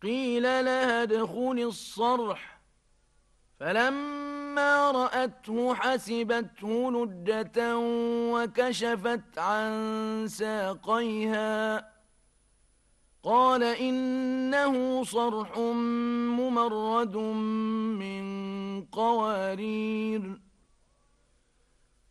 قيل لها ادخل الصرح، فلما رأته حسبته لجة وكشفت عن ساقيها، قال إنه صرح ممرد من قوارير.